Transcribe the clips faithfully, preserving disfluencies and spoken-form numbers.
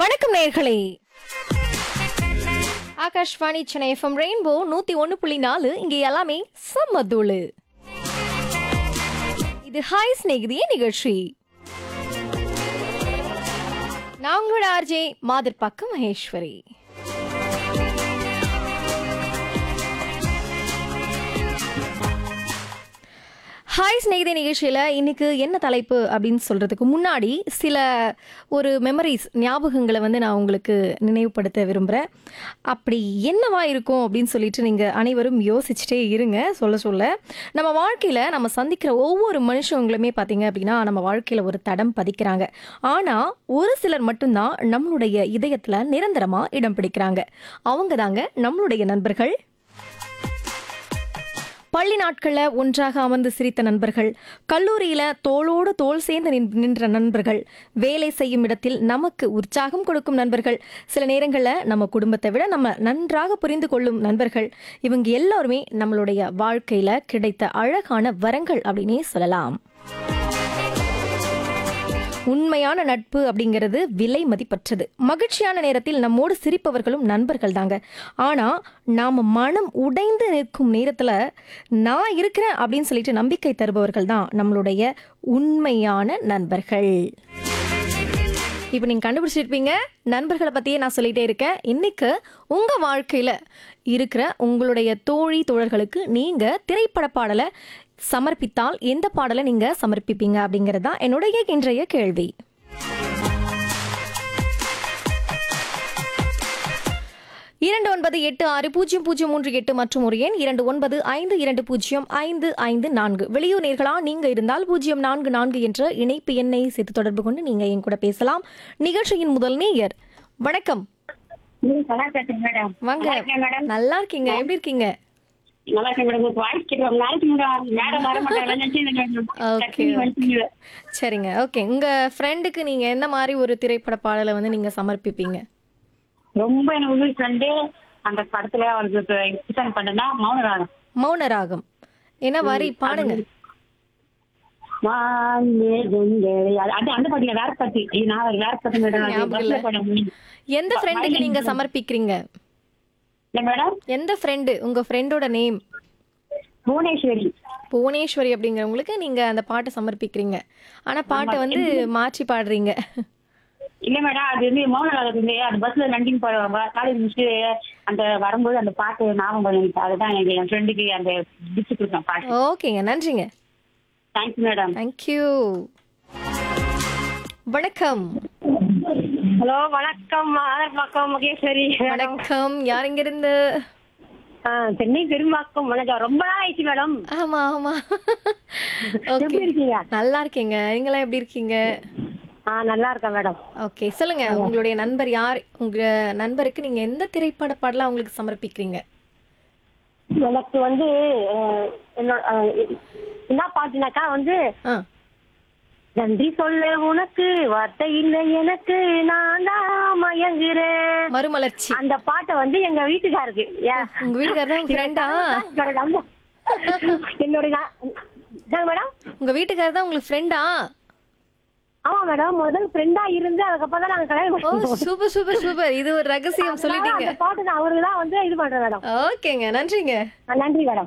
வணக்கம் நேயர்களே. Akashvani Chennai FM rainbow நூத்தி ஒன்னு புள்ளி நாலு. இங்க எல்லாமே சம்மதூளு. இது ஹாய் ஸ்நேகிதிய நிகழ்ச்சி. நான் உங்களோட ஆர்ஜே மாதிர்பாக்க மகேஸ்வரி. ஹாய் ஸ்நேகிதே நிகழ்ச்சியில் இன்னைக்கு என்ன தலைப்பு அப்படின்னு சொல்கிறதுக்கு முன்னாடி சில ஒரு மெமரிஸ் ஞாபகங்களை வந்து நான் உங்களுக்கு நினைவுபடுத்த விரும்புகிறேன். அப்படி என்னவா இருக்கும் அப்படின்னு சொல்லிட்டு நீங்கள் அனைவரும் யோசிச்சுட்டே இருங்க. சொல்ல சொல்ல நம்ம வாழ்க்கையில் நம்ம சந்திக்கிற ஒவ்வொரு மனுஷங்களுமே பார்த்தீங்க அப்படின்னா நம்ம வாழ்க்கையில் ஒரு தடம் பதிக்கிறாங்க. ஆனால் ஒரு சிலர் மட்டும்தான் நம்மளுடைய இதயத்தில் நிரந்தரமாக இடம் பிடிக்கிறாங்க. அவங்க தாங்க நம்மளுடைய நண்பர்கள். பள்ளி நாட்களில் ஒன்றாக அமர்ந்து சிரித்த நண்பர்கள், கல்லூரியில் தோளோடு தோள் சேர்ந்து நின்ற நண்பர்கள், வேலை செய்யும் இடத்தில் நமக்கு உற்சாகம் கொடுக்கும் நண்பர்கள், சில நேரங்களில் நம்ம குடும்பத்தை விட நம்ம நன்றாக புரிந்து கொள்ளும் நண்பர்கள், இவங்க எல்லாருமே நம்மளுடைய வாழ்க்கையில் கிடைத்த அழகான வரங்கள் அப்படின்னே சொல்லலாம். உண்மையான நட்பு அப்படிங்கிறது விலை மதிப்பற்றது. மகிழ்ச்சியான நேரத்தில் நம்மோடு சிரிப்பவர்களும் நண்பர்கள் தாங்க. ஆனால் நாம் மனம் உடைந்து நிற்கும் நேரத்தில் நான் இருக்கிறேன் அப்படின்னு சொல்லிட்டு நம்பிக்கை தருபவர்கள் தான் நம்மளுடைய உண்மையான நண்பர்கள். இப்போ நீங்கள் கண்டுபிடிச்சிருப்பீங்க, நண்பர்களை பற்றியே நான் சொல்லிகிட்டே இருக்கேன். இன்னைக்கு உங்கள் வாழ்க்கையில் இருக்கிற உங்களுடைய தோழி தோழர்களுக்கு நீங்கள் திரைப்பட பாடலை சமர்ப்பித்தால் எந்த பாடலை நீங்கள் சமர்ப்பிப்பீங்க அப்படிங்கிறது தான் என்னுடைய இன்றைய கேள்வி. இரண்டு ஒன்பது எட்டு ஆறு பூஜ்ஜியம் பூஜ்ஜியம் மூன்று எட்டு மற்றும் ஒரு எண் இரண்டு ஒன்பது ஐந்து இரண்டு பூஜ்ஜியம் ஐந்து ஐந்து நான்கு. வெளியூர் நேர்களா நீங்க இருந்தால் பூஜ்ஜியம் நான்கு நான்கு என்ற இணைப்பு எண்ணை சேர்த்து தொடர்பு கொண்டு நீங்க என் கூட பேசலாம். நிகழ்ச்சியின் முதல் நேயர், வணக்கம். வாங்க. நல்லா இருக்கீங்க, எப்படி இருக்கீங்க? சரிங்க, ஓகே. உங்க ஃப்ரெண்டுக்கு நீங்க என்ன மாதிரி ஒரு திரைப்பட பாடலை வந்து நீங்க சமர்ப்பிப்பீங்க? ரொம்ப எனக்கு ஃப்ரெண்டு அந்த படத்துல அவருக்கு இன்ஸ்பிரேஷன் பண்ணா மௌனராகம். மௌனராகம் என்ன வரி பாடுங்க. அந்த பாட்டுல வேற பாட்டு நான் வேற பாட்டு. எந்த ஃப்ரெண்டுக்கு நீங்க சமர்ப்பிக்கிறீங்க மேடம்? எந்த ஃப்ரெண்டு? உங்க ஃப்ரெண்டோட நேம்? புவனேஸ்வரி. புவனேஸ்வரி அப்படிங்கிறவங்களுக்கு நீங்க அந்த பாட்டை சமர்ப்பிக்கிறீங்க. ஆனா பாட்டை வந்து மாற்றி பாடுறீங்க. இல்ல மேடம், அது வந்து மௌனராகத்துல அந்த பஸ்ல நண்டிங் போறவங்க காலேஜ் முடிச்சு அந்த வரும்போது அந்த பாட்டு ஞாபகம் பண்ணிட்டு அதுதான் எனக்கு என் ஃப்ரெண்டுக்கு அந்த டிச்சு கொடுத்தேன் பாட்டு. ஓகேங்க, நன்றிங்க. Thank you madam. தேங்க்யூ. வணக்கம். ஹலோ, வணக்கம். ஆதர்பாக்கம் மகேஸ்வரி. வணக்கம். யார் இங்க இருந்து? சென்னை பெரும்பாக்கம். வணக்கம். ரொம்ப நாள் ஆயிடுச்சு மேடம். ஆமா ஆமா. எப்படி இருக்கீங்க? நல்லா இருக்கீங்க. நீங்களா எப்படி இருக்கீங்க? ஆ, நல்லா இருக்கேன் மேடம். ஓகே, சொல்லுங்க. உங்களுடைய நண்பர் யார்? உங்க நண்பருக்கு நீங்க எந்த திரைப்பட பாடலாம் உங்களுக்கு சமர்ப்பிக்கிறீங்க? எனக்கு வந்து என்னோட என்ன பாட்டுனாக்கா வந்து நன்றி சொல்ல உனக்கு வார்த்தை இல்லை எனக்கு, நான் தான் மயங்குறேன். மறுமலர்ச்சி. அந்த பாட்டை வந்து எங்க வீட்டுக்காருக்கு. உங்க வீட்டுக்காரர் தான் ஃப்ரெண்டா? என்னோட மேடம், உங்க வீட்டுக்காரர் தான் உங்களுக்கு ஃப்ரெண்டா? ஆமா மேடம், முதல் ஃப்ரெண்டா இருந்து அதுக்கப்புறம் தான் நாங்க கல்யாணம் பண்ணோம். Super super super. இது ஒரு ரகசியம் சொல்லிட்டீங்க. அந்த பாட்டு நான் அவருக்கு தான் வந்து இது பண்றேன் மேடம். ஓகேங்க, நன்றிங்க. நன்றி மேடம்.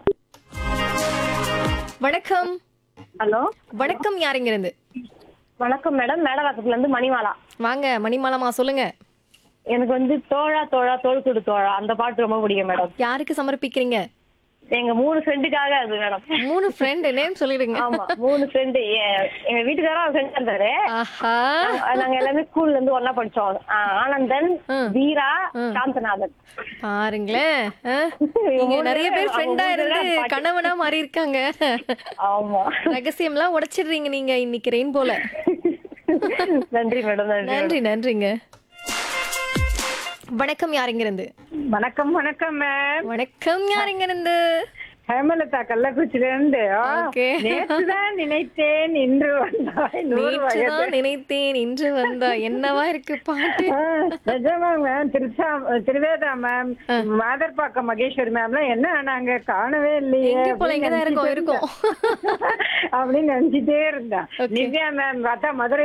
வணக்கம். ஹலோ, வணக்கம். யார் இங்க இருந்து? வணக்கம் மேடம், மேடவாக்கத்துல இருந்து மணிமாலா. வாங்க மணிமாலாமா, சொல்லுங்க. எனக்கு வந்து தோழா தோழா தோள் கொடு தோழா அந்த பாட்டு ரொம்ப பிடிக்கும் மேடம். யாருக்கு சமர்ப்பிக்கிறீங்க? எங்க மூணு ஃப்ரெண்டுக்காக அது மேடம். மூணு ஃப்ரெண்ட் நேம் சொல்லிடுங்க. ஆமா, மூணு ஃப்ரெண்டு. எங்க வீட்டுக்காரரும் ஃப்ரெண்ட் இருந்தாரு. ஆஹா. நாங்க எல்லாமே ஸ்கூல்ல இருந்து ஒன்னா படிச்சோம். ஆனந்தன், வீரா, சாந்தநாதன். பாருங்களேன், நீங்க நிறைய பேர் ஃப்ரெண்டா இருந்து கணவனா மாறி இருக்காங்க. ஆமா, ரகசியம் எல்லாம் உடைச்சிடுறீங்க நீங்க இன்னைக்கு ரெயின்போல. நன்றி மேடம். நன்றி நன்றிங்க. வணக்கம். யார் இங்க இருந்து? வணக்கம். வணக்கம் மேம். வணக்கம். யார் இங்க இருந்து? ஹேமலதா, கள்ளக்குறிச்சில இருந்து. நேற்றுதான் நினைத்தேன் இன்று வந்தாய். நேற்றுதான் நினைத்தேன் இன்று வந்தா. என்னவா இருக்கு பாட்டு? நிஜமா மேம், திருச்சா திருவேதா மேம், மாதர்பாக்கம் மகேஸ்வரி மேம்லாம் என்ன நாங்க காணவே இல்லையே போல இங்கதான் இருக்கோம் இருக்கோம் அப்படின்னு நினைச்சிட்டே இருந்தா. நிவ்யா மேம் பார்த்தா மதுரை